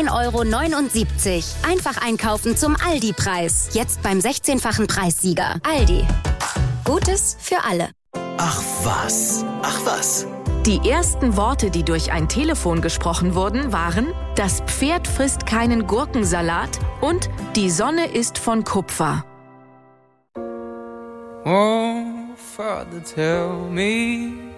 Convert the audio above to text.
9,79 €. Einfach einkaufen zum Aldi-Preis. Jetzt beim 16-fachen Preissieger. Aldi. Gutes für alle. Ach was, ach was. Die ersten Worte, die durch ein Telefon gesprochen wurden, waren: Das Pferd frisst keinen Gurkensalat und die Sonne ist von Kupfer. Oh, Father, tell me